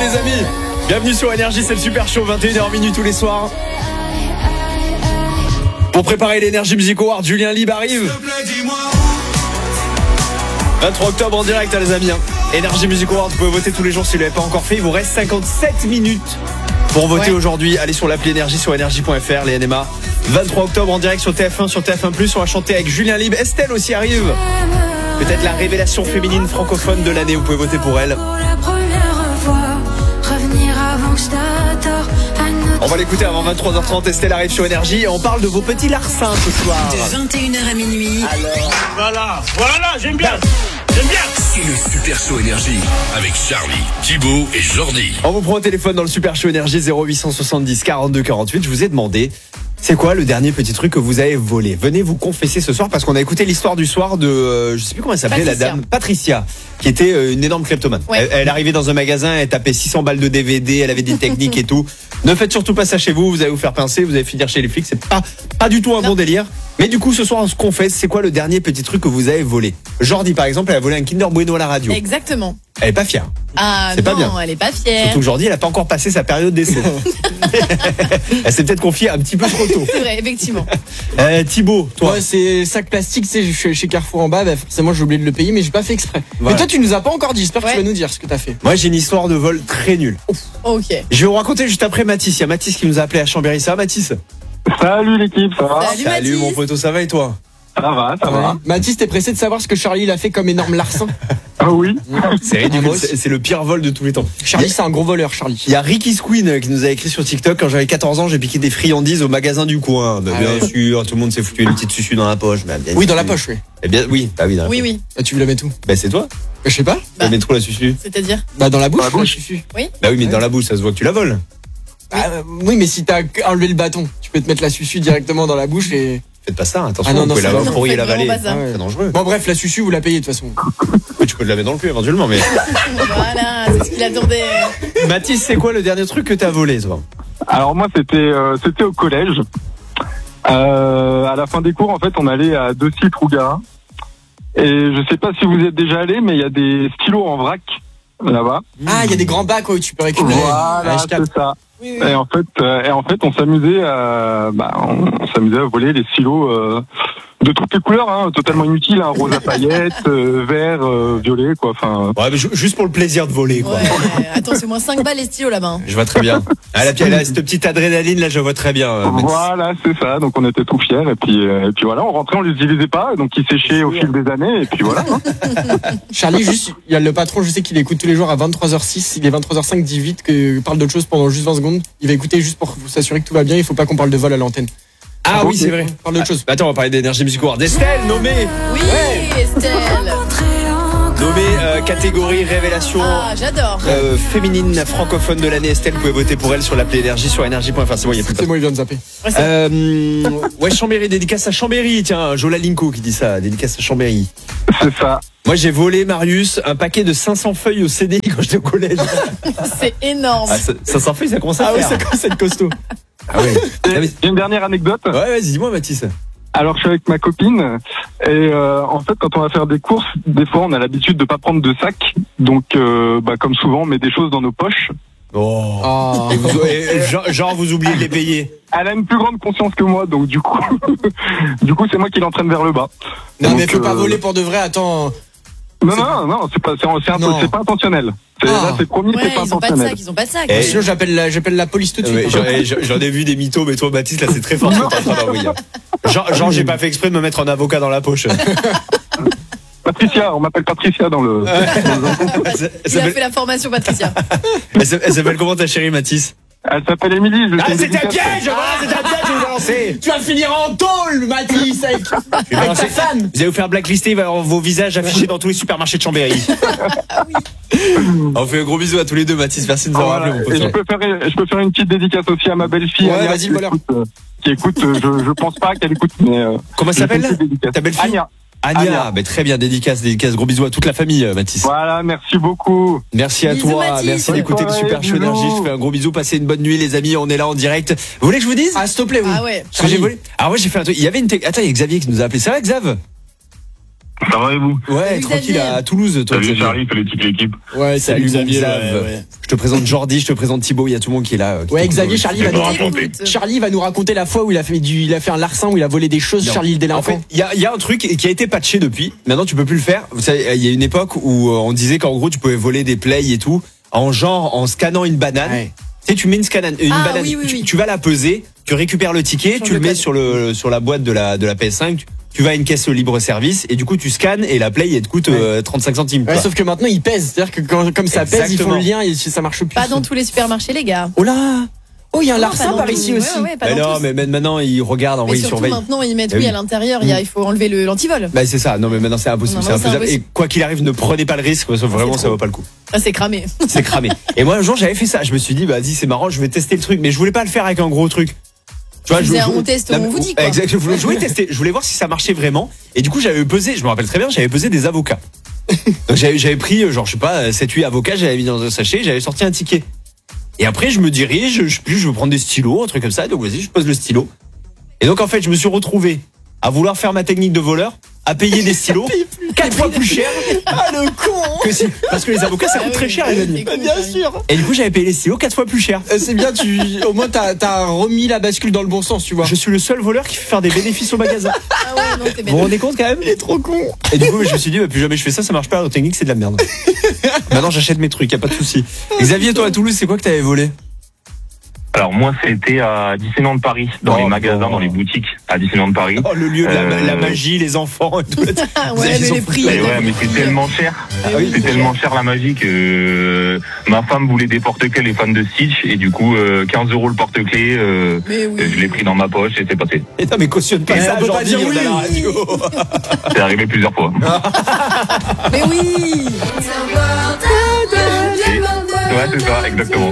les amis. Bienvenue sur Énergie, c'est le Super Show, 21h tous les soirs. Pour préparer l'Energy Music Award, Julien Libre arrive. 23 octobre en direct, les amis. Énergie Music Award, vous pouvez voter tous les jours si vous ne l'avez pas encore fait. Il vous reste 57 minutes pour voter aujourd'hui. Allez sur l'appli Énergie, sur énergie.fr, les NMA. 23 octobre en direct sur TF1, sur TF1+. On va chanter avec Julien Libre. Estelle aussi arrive. Peut-être la révélation féminine francophone de l'année. Vous pouvez voter pour elle. On va l'écouter avant 23h30. Estelle arrive sur Énergie et on parle de vos petits larcins ce soir. De 21h à minuit. Alors, voilà, j'aime bien. C'est le Super Show Énergie avec Charlie, Thibaut et Jordi. On vous prend au téléphone dans le Super Show Énergie 0870 42 48. Je vous ai demandé, c'est quoi le dernier petit truc que vous avez volé? Venez vous confesser ce soir parce qu'on a écouté l'histoire du soir de, je sais plus comment elle s'appelait, la dame Patricia, qui était une énorme kleptomane. Ouais. Elle arrivait dans un magasin, elle tapait 600 balles de DVD, elle avait des techniques et tout. Ne faites surtout pas ça chez vous, vous allez vous faire pincer, vous allez finir chez les flics, c'est pas du tout un bon délire. Mais du coup, ce soir, on se confesse, c'est quoi le dernier petit truc que vous avez volé? Jordi, par exemple, elle a volé un Kinder Bueno à la radio. Exactement. Elle est pas fière. Ah c'est non, pas bien. Elle est pas fière. Surtout que Jordi, elle a pas encore passé sa période d'essai. Elle s'est peut-être confiée un petit peu trop tôt. C'est vrai, effectivement. Thibaut, toi. Moi, c'est sac plastique, je suis chez Carrefour en bas, forcément j'ai oublié de le payer, mais j'ai pas fait exprès. Voilà. Mais toi, tu nous as pas encore dit, j'espère que tu vas nous dire ce que t'as fait. Moi, j'ai une histoire de vol très nulle. Ok. Je vais vous raconter juste après Mathis. Il y a Mathis qui nous a appelé à Chambéry. Ça va, Mathis? Salut l'équipe, ça va? Salut, Salut Mathis. mon poteau, ça va et toi? Ça va. Mathis, t'es pressé de savoir ce que Charlie il a fait comme énorme larcin? Ah oui. C'est ridicule, c'est le pire vol de tous les temps. Charlie, c'est un gros voleur, Charlie. Il y a Ricky Squeen qui nous a écrit sur TikTok. Quand j'avais 14 ans, j'ai piqué des friandises au magasin du coin. Bien sûr, tout le monde s'est foutu une petite susu dans la poche. Oui, dans la poche, oui. Eh bien, oui, bah oui, dans la poche. Oui. Tu veux la mettre où? Bah c'est toi. Je sais pas. Tu mets trop la susu. C'est-à-dire? Bah dans la bouche. Dans la bouche. Oui. Bah oui, mais dans la bouche, ça se voit que tu la voles. Oui, mais si t'as enlevé le bâton, tu peux te mettre la susu directement dans la bouche et... Faites pas ça, attention, Ah non, vous non, pouvez c'est la pas- pourrir et faites l'avaler. vraiment pas ça. Ah ouais. C'est dangereux. Bon bref, la susu, vous la payez de toute façon. Tu peux te la mettre dans le cul éventuellement, mais. Voilà, c'est ce qu'il attendait. Mathis, c'est quoi le dernier truc que t'as volé, toi? Alors moi c'était au collège. À la fin des cours, en fait, on allait à Dossy-Trougarin. Et je sais pas si vous êtes déjà allé, mais il y a des stylos en vrac là-bas. Ah, il y a des grands bacs où tu peux récupérer. Voilà, Ouais, je capte. c'est ça. Oui. Et en fait, on s'amusait à voler les stylos de toutes les couleurs, hein, totalement inutiles, hein, rose à paillettes, vert, violet, quoi. Enfin. Ouais, mais juste pour le plaisir de voler, quoi. Ouais. Attends, c'est moins 5 balles les stylos là-bas. hein. Je vois très bien. Ah, là, cette petite adrénaline, là, je vois très bien. Mathis. Voilà, c'est ça. Donc on était tout fiers et puis voilà, on rentrait, on les utilisait pas, donc ils séchaient au fil des années et puis voilà. hein. Charlie, juste, il y a le patron, je sais qu'il écoute tous les jours à 23h06, il est 23h05, dit vite que parle d'autre chose pendant juste 20 secondes. Il va écouter juste pour s'assurer que tout va bien, il faut pas qu'on parle de vol à l'antenne. Ah oui, c'est vrai. Parle d'autre chose. Attends, on va parler d'Énergie Music Award. Estelle, nommée Oui, Estelle. catégorie révélation J'adore. féminine francophone de l'année. Estelle, vous pouvez voter pour elle sur l'appli Énergie, sur énergie.fr. C'est bon, il y a plus de C'est moi, il vient de zapper. Ouais, Chambéry, dédicace à Chambéry. Tiens, Jola Linko qui dit ça, dédicace à Chambéry. C'est ça. Moi, j'ai volé, Marius, un paquet de 500 feuilles au CDI quand j'étais au collège. C'est énorme. 500 feuilles, ça commence à Ah oui, faire. ça commence à être costaud. Ah ouais. J'ai une dernière anecdote. Ouais, vas-y, dis-moi, Mathis. Alors je suis avec ma copine et en fait quand on va faire des courses, des fois on a l'habitude de pas prendre de sac, donc comme souvent on met des choses dans nos poches. Oh. Ah. Et genre, vous oubliez de les payer. Elle a une plus grande conscience que moi, donc du coup c'est moi qui l'entraîne vers le bas. Non, Donc, mais faut pas voler pour de vrai, attends. Non, c'est pas intentionnel. Là c'est promis, Ouais, c'est pas ils ont pas de intentionnel. sac, ils ont pas de sac. Eh, Sinon, j'appelle la police tout de suite. J'en ai vu des mythos, mais toi, Baptiste, là, c'est très fort ce que t'es en train d'envoyer. Genre, j'ai pas fait exprès de me mettre en avocat dans la poche. Patricia, on m'appelle Patricia dans le. Il a fait la formation, Patricia. Elle s'appelle comment ta chérie, Mathis? Elle s'appelle Émilie. C'était un piège, je vais vous lancer. Tu vas finir en tôle, Mathis, avec ta femme. Vous allez vous faire blacklister, il va y avoir vos visages affichés dans tous les supermarchés de Chambéry. On fait un gros bisou à tous les deux, Mathis. Merci de nous avoir rappelé, mon Et pote. je peux faire une petite dédicace aussi à ma belle-fille. Ouais, Anya, vas-y, le voleur. qui écoute, je pense pas qu'elle écoute, mais. Comment elle s'appelle, là? je fais une petite dédicace. Ta belle-fille? Anya. Anya, bah, très bien, dédicace, gros bisous à toute la famille, Mathis. Voilà, merci beaucoup. Merci à Bisous, toi, Mathis. merci d'écouter le Bonne Super soirée, Show Énergie. bisous. Je fais un gros bisou, passez une bonne nuit, les amis. On est là en direct. Vous voulez que je vous dise? Ah, s'il te plaît, oui. Ah ouais. Ce que j'ai volé. Alors, moi, j'ai fait un truc. Il y avait il y a Xavier qui nous a appelé. C'est vrai, Xav? Ça va et vous? Ouais, Salut, tranquille Xavier. à Toulouse, toi. Salut Xavier. Charlie, salut toute l'équipe. Ouais, Salut Xavier. Xav. Je te présente Jordi, je te présente Thibaut, il y a tout le monde qui est là. Ouais, Xavier, Charlie va nous Écoute. raconter. Charlie va nous raconter la fois où il a fait un larcin, où il a volé des choses. Non. Charlie le En délinquant. fait, il y a un truc qui a été patché depuis. Maintenant, tu peux plus le faire. Vous savez, il y a une époque où on disait qu'en gros, tu pouvais voler des plays et tout, en scannant une banane. Ouais. Tu sais, tu mets une banane, oui, oui, oui. Tu vas la peser, tu récupères le ticket, tu le mets sur la boîte de la PS5. Tu vas à une caisse libre service et du coup tu scannes et la play elle te coûte 35 centimes. Ouais, quoi. sauf que maintenant il pèse, c'est-à-dire que comme ça pèse, ils font le lien et ça marche plus. Pas dans tous les supermarchés, les gars. Oh là. Oh, il y a un Non, larcin pas dans par tous. ici Ouais, aussi. ouais, pas Mais dans non, tous. mais même maintenant ils regardent, Mais ils surtout surveillent. maintenant, ils mettent Eh oui. à l'intérieur, il faut enlever l'antivol. Bah c'est ça. Non mais maintenant c'est impossible, Non, c'est non, c'est infaisable. Et impossible. quoi qu'il arrive, ne prenez pas le risque parce que vraiment ça vaut pas le coup. Ça, c'est cramé. C'est cramé. Et moi un jour j'avais fait ça. Je me suis dit bah dis c'est marrant, je vais tester le truc, mais je voulais pas le faire avec un gros truc. Tu vois, Tu faisais un test, on vous dit, quoi. Exact. Je voulais tester. Je voulais voir si ça marchait vraiment. Et du coup j'avais pesé. Je me rappelle très bien, j'avais pesé des avocats. Donc j'avais pris genre je sais pas 7-8 avocats, j'avais mis dans un sachet, j'avais sorti un ticket. Et après je me dirige, je veux prendre des stylos, un truc comme ça. Donc vas-y, je pose le stylo. Et donc en fait je me suis retrouvé à vouloir faire ma technique de voleur, à payer des stylos 4 fois plus cher. Ah le con. Parce que les avocats ça Ah coûte oui, très cher les amis. c'est Bien sûr. Et du coup j'avais payé les stylos 4 fois plus cher. C'est bien, au moins t'as remis la bascule dans le bon sens, tu vois. Je suis le seul voleur qui fait faire des bénéfices au magasin. Ah ouais, non, c'est Vous vous bête. rendez compte quand même? Il est trop con. Et du coup, je me suis dit, bah, plus jamais je fais ça, ça marche pas. La technique, c'est de la merde. Maintenant, j'achète mes trucs, y a pas de souci. Xavier, toi à Toulouse, c'est quoi que t'avais volé? Alors moi c'était à Disneyland Paris, dans Oh, les magasins, bon. dans les boutiques à Disneyland Paris. Oh, le lieu de la magie, les enfants et tout. Ah Vous ouais, avez mais son les prix. Mais ouais, mais c'est tellement cher. Ah oui, C'est tellement cher la magie que ma femme voulait des porte-clés, les fans de Stitch, et du coup 15 € le porte-clés. Mais oui. Je l'ai pris dans ma poche et c'est passé. Et non, mais cautionne pas Mais ça, on peut pas Jordi, dire on est à la oui. radio. C'est arrivé plusieurs fois. Mais oui. Ouais, c'est ça, exactement.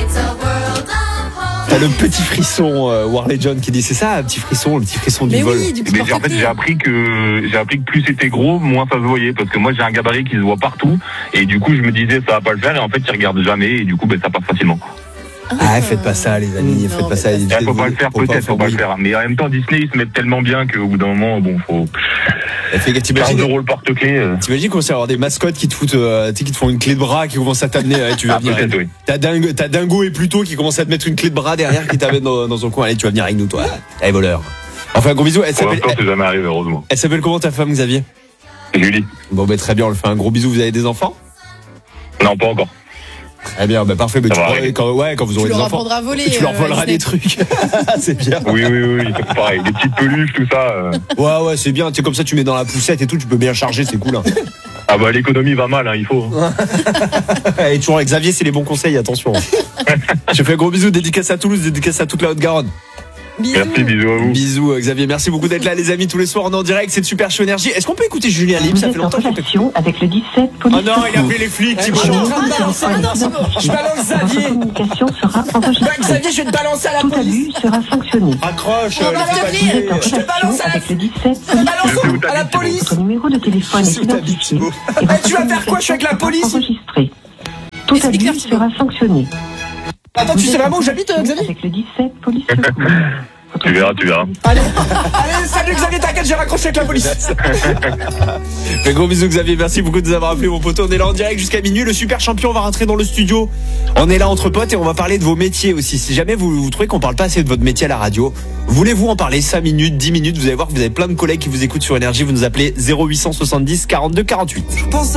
T'as le petit frisson, Warley John, qui dit, c'est ça, un petit frisson, le petit frisson du Mais vol. oui, du Mais en fait, porte-clés. j'ai appris que plus c'était gros, moins ça se voyait, parce que moi j'ai un gabarit qui se voit partout, et du coup je me disais ça va pas le faire, et en fait il regarde jamais, et du coup ça passe facilement. Ah, faites pas ça, les amis, faites Non, pas ça. mais Faut pas le faire, peut-être, faut pas le faire. Mais en même temps, Disney, ils se mettent tellement bien qu'au bout d'un moment, bon, faut 15 T'imagines € le porte-clés. qu'on commence à avoir des mascottes qui te foutent, tu sais, qui te font une clé de bras, qui commencent à t'amener, tu vas venir. Peut-être, oui. T'as Dingo et Pluto qui commencent à te mettre une clé de bras derrière qui t'amène dans son coin. Allez, tu vas venir avec nous, toi. Allez, voleur. Enfin, gros bisous. Pour l'instant, c'est jamais arrivé, heureusement. Elle s'appelle comment ta femme, Xavier? Julie? Bon, bah, très bien, on le fait un gros bisou. Vous avez des enfants? Non, pas encore. Très bien, bah, parfait. Mais Ça va arriver. quand vous aurez Tu des leur enfants, apprendras à voler. tu leur voleras Disney. des trucs. C'est bien. Oui, pareil. Des petites peluches, tout ça. Ouais, c'est bien. Tu sais, comme ça, tu mets dans la poussette et tout, tu peux bien charger, c'est cool. Hein. Ah bah, l'économie va mal, hein, il faut. Et toujours avec Xavier, c'est les bons conseils, attention. Je fais un gros bisou, dédicace à Toulouse, dédicace à toute la Haute-Garonne. Bisous. Merci, bisous à vous. Bisous, Xavier. Merci beaucoup d'être là, les amis, tous les soirs. On est en direct, c'est de Super Show Énergie. Est-ce qu'on peut écouter Julien Libre? Ça fait longtemps qu'il peut. relation avec le 17 Oh police. non, il a appelé les flics, Je Thibaut. suis en train de balancer. Ah non, c'est bon. Je balance Xavier. Votre communication sera Bah, enregistrée. Xavier, je vais te balancer à la Tout police. abus sera sanctionné. Accroche, On va les te papiers. dire. Votre Je te balance relation à la- avec le 17 Je te police. balance à la police. Votre numéro de téléphone est Sous ta bite, identifié. Thibaut. Et votre tu vas faire quoi? Je suis avec la communication police. sera enregistrée. Tout Explique-leur, abus Thibaut. sera sanctionné. Attends, tu Vous sais êtes vraiment en où j'habite, relation Xavier? avec le 17 police secours. Tu verras, tu verras. Allez, salut Xavier, t'inquiète, j'ai raccroché avec la police. Un gros bisou, Xavier. Merci beaucoup de nous avoir appelé, mon poteau. On est là en direct jusqu'à minuit. Le super champion va rentrer dans le studio. On est là entre potes et on va parler de vos métiers aussi. Si jamais vous trouvez qu'on parle pas assez de votre métier à la radio, voulez-vous en parler 5 minutes, 10 minutes? Vous allez voir que vous avez plein de collègues qui vous écoutent sur Énergie. Vous nous appelez 0870 42 48.